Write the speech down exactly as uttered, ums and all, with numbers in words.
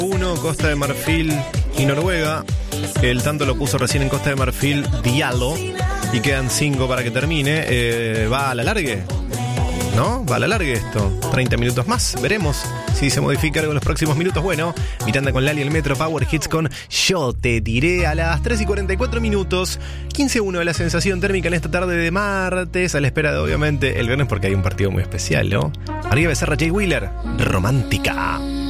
uno, Costa de Marfil y Noruega. El tanto lo puso recién en Costa de Marfil Diallo. Y quedan cinco para que termine. Eh, ¿Va a la largue? ¿No? ¿Va a la largue esto? treinta minutos más. Veremos si se modifica algo en los próximos minutos. Bueno, Miranda con Lali, el Metro Power Hits con Yo Te Diré a las tres y cuarenta y cuatro minutos. quince uno de la sensación térmica en esta tarde de martes. A la espera de, obviamente, el viernes porque hay un partido muy especial, ¿no? Arriba Becerra, Jay Wheeler. Romántica.